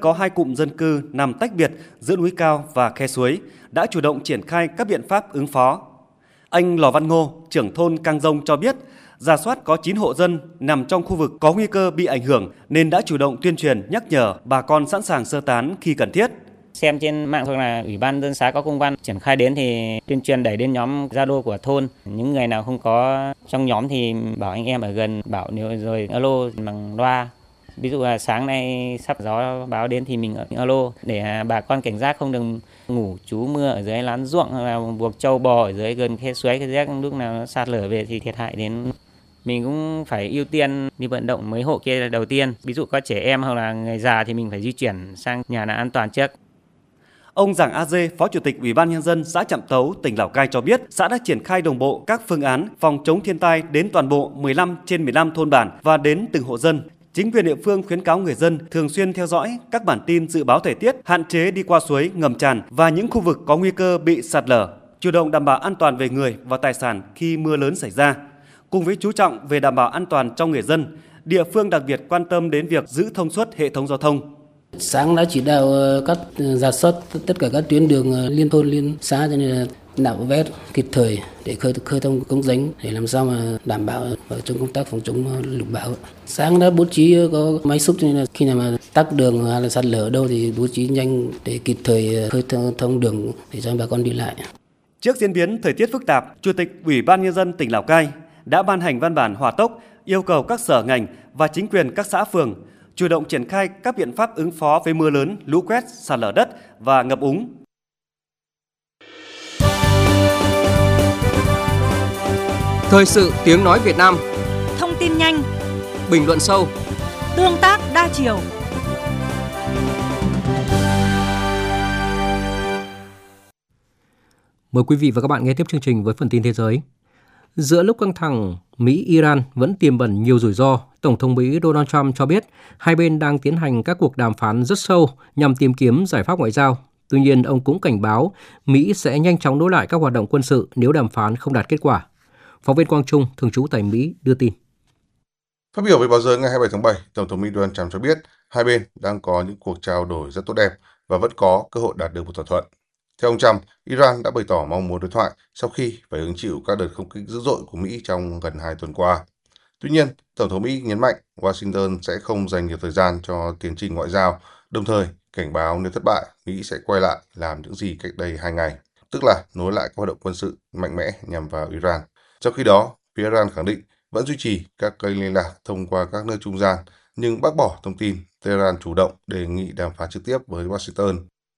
có 2 cụm dân cư nằm tách biệt giữa núi cao và khe suối, đã chủ động triển khai các biện pháp ứng phó. Anh Lò Văn Ngô, trưởng thôn Cang Dông cho biết, rà soát có 9 hộ dân nằm trong khu vực có nguy cơ bị ảnh hưởng nên đã chủ động tuyên truyền nhắc nhở bà con sẵn sàng sơ tán khi cần thiết. Xem trên mạng hoặc là Ủy ban dân xã có công văn triển khai đến thì tuyên truyền đẩy đến nhóm Zalo của thôn. Những người nào không có trong nhóm thì bảo anh em ở gần, bảo nếu rồi alo bằng loa. Ví dụ là sáng nay sắp gió báo đến thì mình alo để bà con cảnh giác không đừng ngủ trú mưa ở dưới lán ruộng hoặc là buộc trâu bò ở dưới gần khe suối, cái rác lúc nào nó sạt lở về thì thiệt hại đến. Mình cũng phải ưu tiên đi vận động mấy hộ kia đầu tiên. Ví dụ có trẻ em hoặc là người già thì mình phải di chuyển sang nhà nào an toàn trước. Ông Giàng A Dê, Phó Chủ tịch Ủy ban Nhân dân xã Trạm Tấu, tỉnh Lào Cai cho biết, xã đã triển khai đồng bộ các phương án phòng chống thiên tai đến toàn bộ 15 trên 15 thôn bản và đến từng hộ dân. Chính quyền địa phương khuyến cáo người dân thường xuyên theo dõi các bản tin dự báo thời tiết, hạn chế đi qua suối, ngầm tràn và những khu vực có nguy cơ bị sạt lở, chủ động đảm bảo an toàn về người và tài sản khi mưa lớn xảy ra. Cùng với chú trọng về đảm bảo an toàn cho người dân, địa phương đặc biệt quan tâm đến việc giữ thông suốt hệ thống giao thông. Sáng đã chỉ đạo các rà soát tất cả các tuyến đường liên thôn liên xã cho nên là nạo vét kịp thời để khơi thông cống rãnh để làm sao mà đảm bảo trong công tác phòng chống lụt bão. Sáng đã bố trí có máy xúc cho nên là khi nào mà tắc đường hay là sạt lở ở đâu thì bố trí nhanh để kịp thời khơi thông đường để cho bà con đi lại. Trước diễn biến thời tiết phức tạp, Chủ tịch Ủy ban Nhân dân tỉnh Lào Cai đã ban hành văn bản hỏa tốc yêu cầu các sở ngành và chính quyền các xã phường chủ động triển khai các biện pháp ứng phó với mưa lớn, lũ quét, sạt lở đất và ngập úng. Thời sự tiếng nói Việt Nam. Thông tin nhanh, bình luận sâu, tương tác đa chiều. Mời quý vị và các bạn nghe tiếp chương trình với phần tin thế giới. Giữa lúc căng thẳng, Mỹ-Iran vẫn tiềm ẩn nhiều rủi ro, Tổng thống Mỹ Donald Trump cho biết hai bên đang tiến hành các cuộc đàm phán rất sâu nhằm tìm kiếm giải pháp ngoại giao. Tuy nhiên, ông cũng cảnh báo Mỹ sẽ nhanh chóng nối lại các hoạt động quân sự nếu đàm phán không đạt kết quả. Phóng viên Quang Trung, thường trú tại Mỹ, đưa tin. Phát biểu với báo giới ngày 27 tháng 7, Tổng thống Mỹ Donald Trump cho biết hai bên đang có những cuộc trao đổi rất tốt đẹp và vẫn có cơ hội đạt được một thỏa thuận. Theo ông Trump, Iran đã bày tỏ mong muốn đối thoại sau khi phải hứng chịu các đợt không kích dữ dội của Mỹ trong gần 2 tuần qua. Tuy nhiên, Tổng thống Mỹ nhấn mạnh Washington sẽ không dành nhiều thời gian cho tiến trình ngoại giao, đồng thời cảnh báo nếu thất bại, Mỹ sẽ quay lại làm những gì cách đây 2 ngày, tức là nối lại các hoạt động quân sự mạnh mẽ nhằm vào Iran. Trong khi đó, phía Iran khẳng định vẫn duy trì các kênh liên lạc thông qua các nơi trung gian, nhưng bác bỏ thông tin Tehran chủ động đề nghị đàm phán trực tiếp với Washington.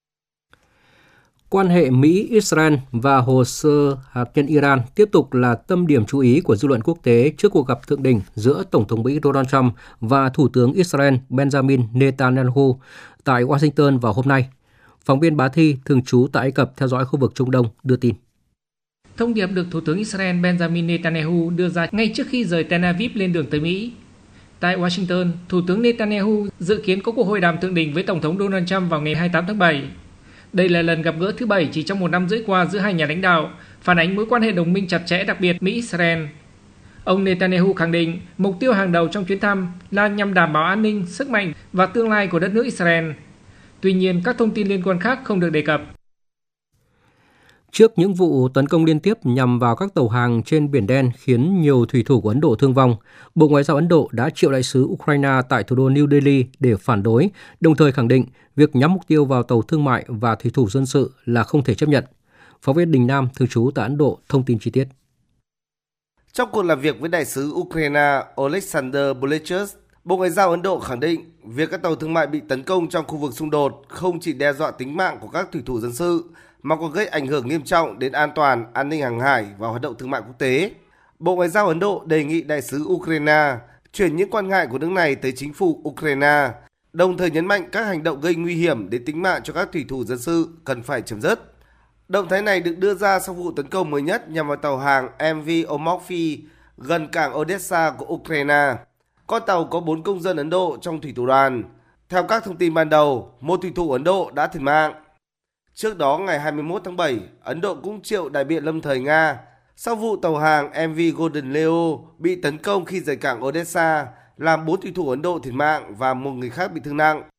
Quan hệ Mỹ-Israel và hồ sơ hạt nhân Iran tiếp tục là tâm điểm chú ý của dư luận quốc tế trước cuộc gặp thượng đỉnh giữa Tổng thống Mỹ Donald Trump và Thủ tướng Israel Benjamin Netanyahu tại Washington vào hôm nay. Phóng viên Bá Thi, thường trú tại Ai Cập theo dõi khu vực Trung Đông, đưa tin. Thông điệp được Thủ tướng Israel Benjamin Netanyahu đưa ra ngay trước khi rời Tel Aviv lên đường tới Mỹ. Tại Washington, Thủ tướng Netanyahu dự kiến có cuộc hội đàm thượng đỉnh với Tổng thống Donald Trump vào ngày 28 tháng 7. Đây là lần gặp gỡ thứ 7 chỉ trong một năm rưỡi qua giữa hai nhà lãnh đạo, phản ánh mối quan hệ đồng minh chặt chẽ đặc biệt Mỹ-Israel. Ông Netanyahu khẳng định mục tiêu hàng đầu trong chuyến thăm là nhằm đảm bảo an ninh, sức mạnh và tương lai của đất nước Israel. Tuy nhiên, các thông tin liên quan khác không được đề cập. Trước những vụ tấn công liên tiếp nhằm vào các tàu hàng trên Biển Đen khiến nhiều thủy thủ của Ấn Độ thương vong, Bộ Ngoại giao Ấn Độ đã triệu đại sứ Ukraine tại thủ đô New Delhi để phản đối, đồng thời khẳng định việc nhắm mục tiêu vào tàu thương mại và thủy thủ dân sự là không thể chấp nhận. Phóng viên Đình Nam, thường trú tại Ấn Độ, thông tin chi tiết. Trong cuộc làm việc với đại sứ Ukraine Alexander Bulechus, Bộ Ngoại giao Ấn Độ khẳng định việc các tàu thương mại bị tấn công trong khu vực xung đột không chỉ đe dọa tính mạng của các thủy thủ dân sự, mà còn gây ảnh hưởng nghiêm trọng đến an toàn, an ninh hàng hải và hoạt động thương mại quốc tế. Bộ Ngoại giao Ấn Độ đề nghị đại sứ Ukraine chuyển những quan ngại của nước này tới chính phủ Ukraine, đồng thời nhấn mạnh các hành động gây nguy hiểm đến tính mạng cho các thủy thủ dân sự cần phải chấm dứt. Động thái này được đưa ra sau vụ tấn công mới nhất nhằm vào tàu hàng MV Omorphy gần cảng Odessa của Ukraine. Con tàu có 4 công dân Ấn Độ trong thủy thủ đoàn. Theo các thông tin ban đầu, một thủy thủ Ấn Độ đã thiệt mạng. Trước đó, ngày 21 tháng 7, Ấn Độ cũng triệu đại biện lâm thời Nga sau vụ tàu hàng MV Golden Leo bị tấn công khi rời cảng Odessa, làm 4 thủy thủ Ấn Độ thiệt mạng và 1 người khác bị thương nặng.